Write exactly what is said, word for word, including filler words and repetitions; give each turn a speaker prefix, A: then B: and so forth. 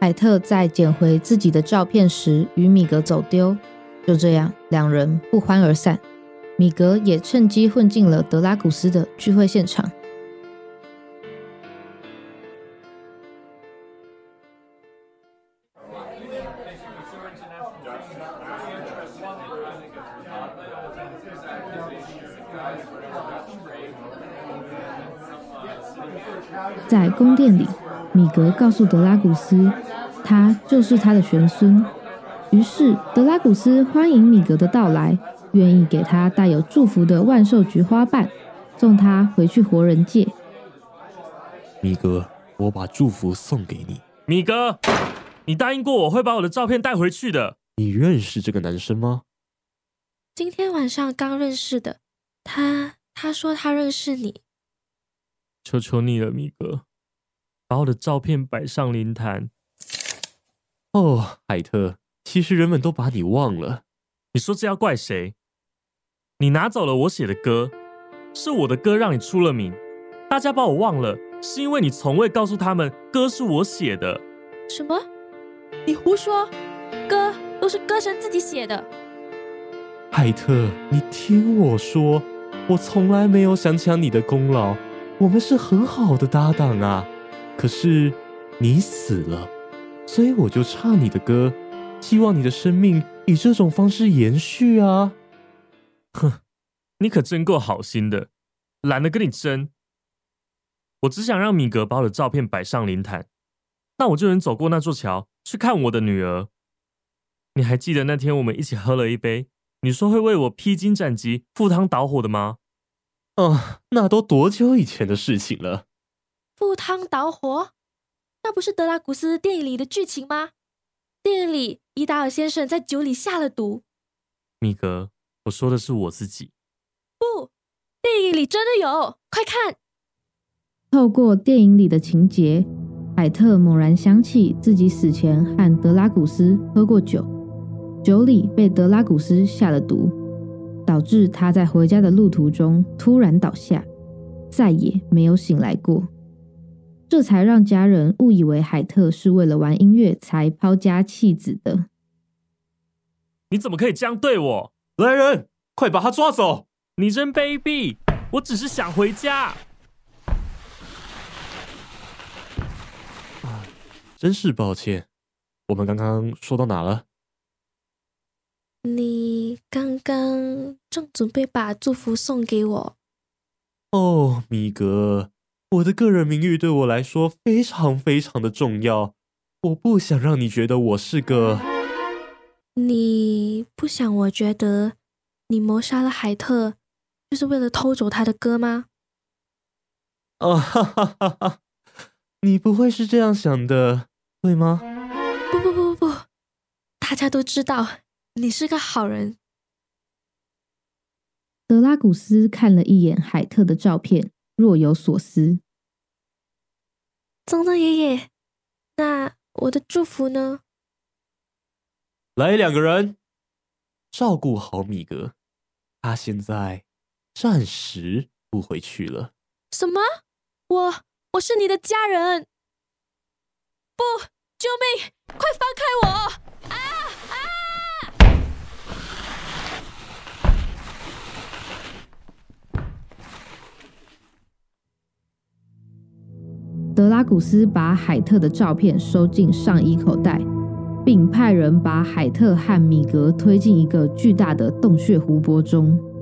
A: 海特在捡回自己的照片时与米格走丢，就这样两人不欢而散。米格也趁机混进了德拉古斯的聚会现场。在宫殿里，米格告诉德拉古斯，他就是他的玄孙。于是德拉古斯欢迎米格的到来，愿意给他带有祝福的万寿菊花瓣，送他回去活人界。
B: 米格，我把祝福送给你。
C: 米格，你答应过我会把我的照片带回去的。
B: 你认识这个男生吗？
D: 今天晚上刚认识的，他他说他认识你。
C: 求求你了，米格，把我的照片摆上灵坛。
B: 哦，海特，其实人们都把你忘了。
C: 你说这要怪谁？你拿走了我写的歌，是我的歌让你出了名，大家把我忘了，是因为你从未告诉他们歌是我写的。
D: 什么？你胡说，歌都是歌神自己写的。
B: 海特，你听我说，我从来没有想抢你的功劳，我们是很好的搭档啊。可是你死了，所以我就唱你的歌，希望你的生命以这种方式延续啊。
C: 哼，你可真够好心的，懒得跟你争。我只想让米格把我的照片摆上灵坛，那我就能走过那座桥去看我的女儿。你还记得那天我们一起喝了一杯，你说会为我披荆斩棘、赴汤蹈火的吗？
B: 啊，那都多久以前的事情了？
D: 赴汤蹈火？那不是德拉古斯电影里的剧情吗？电影里伊达尔先生在酒里下了毒。
C: 米格，我说的是我自己。
D: 不，电影里真的有，快看！
A: 透过电影里的情节，海特猛然想起自己死前和德拉古斯喝过酒，酒里被德拉古斯下了毒，导致他在回家的路途中突然倒下，再也没有醒来过。这才让家人误以为海特是为了玩音乐才抛家弃子的。
C: 你怎么可以这样对我？
B: 来人，快把他抓走！
C: 你真卑鄙！我只是想回家。
B: 真是抱歉，我们刚刚说到哪了？
D: 你刚刚正准备把祝福送给我。
B: 哦，米格，我的个人名誉对我来说非常非常的重要，我不想让你觉得我是个……
D: 你不想我觉得你谋杀了海特，就是为了偷走他的歌吗？
B: 啊哈哈哈哈！你不会是这样想的，对吗？
D: 不不不不不，大家都知道你是个好人。
A: 德拉古斯看了一眼海特的照片，若有所思。
D: 曾曾爷爷，那我的祝福呢？
B: 来两个人，照顾好米格，他现在暂时不回去了。
D: 什么？我我是你的家人！不，救命！快放开我！啊啊！
A: 德拉古斯把海特的照片收进上衣口袋，并派人把海特和米格推进一个巨大的洞穴湖泊中。